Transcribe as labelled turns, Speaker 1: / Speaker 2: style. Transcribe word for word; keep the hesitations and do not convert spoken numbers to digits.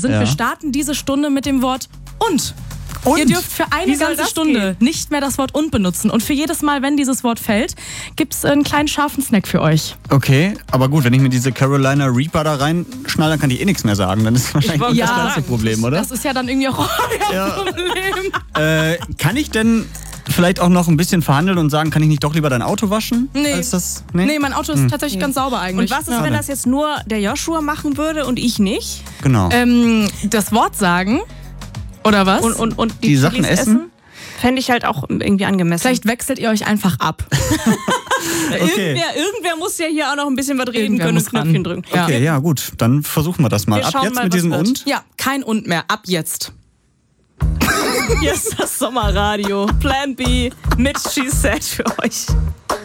Speaker 1: sind.
Speaker 2: Ja.
Speaker 1: Wir starten diese Stunde mit dem Wort und.
Speaker 2: Und?
Speaker 1: Ihr dürft für eine
Speaker 3: Wie soll
Speaker 1: ganze
Speaker 3: das
Speaker 1: Stunde nicht mehr das Wort und benutzen. Und für jedes Mal, wenn dieses Wort fällt, gibt es einen kleinen scharfen Snack für euch.
Speaker 2: Okay, aber gut, wenn ich mir diese Carolina Reaper da reinschnalle, dann kann ich eh nichts mehr sagen. Dann ist es wahrscheinlich
Speaker 3: wollte
Speaker 2: das
Speaker 3: gerade
Speaker 2: ganze
Speaker 3: sagen,
Speaker 2: Problem, oder?
Speaker 1: Das ist ja dann irgendwie auch euer
Speaker 2: Ja.
Speaker 1: Problem.
Speaker 2: Äh, kann ich denn vielleicht auch noch ein bisschen verhandeln und sagen, kann ich nicht doch lieber dein Auto waschen?
Speaker 1: Nee.
Speaker 2: Als das,
Speaker 1: Nee,
Speaker 2: nee?
Speaker 1: mein Auto ist tatsächlich ganz sauber eigentlich.
Speaker 3: Und was ist,
Speaker 1: ja.
Speaker 3: wenn das jetzt nur der Joshua machen würde und ich nicht?
Speaker 2: Genau.
Speaker 1: Ähm, das Wort sagen, oder was?
Speaker 3: Und, und, und
Speaker 2: Die
Speaker 3: die,
Speaker 2: Sachen
Speaker 3: Chilis
Speaker 2: essen?
Speaker 3: Fände ich halt auch irgendwie angemessen.
Speaker 1: Vielleicht wechselt ihr euch einfach ab.
Speaker 2: Okay.
Speaker 3: Irgendwer, irgendwer muss ja hier auch noch ein bisschen was reden
Speaker 1: Irgendwer
Speaker 3: können und
Speaker 1: muss ran.
Speaker 3: Knöpfchen drücken.
Speaker 1: Ja.
Speaker 2: Okay, ja gut, dann versuchen wir das mal.
Speaker 3: Wir
Speaker 2: Ab
Speaker 3: schauen
Speaker 2: jetzt
Speaker 3: mal,
Speaker 2: mit
Speaker 3: was
Speaker 2: diesem
Speaker 3: wird.
Speaker 2: und.
Speaker 1: Ja, kein und mehr. Ab jetzt.
Speaker 3: Hier ist das Sommerradio. Plan B mit She Said für euch.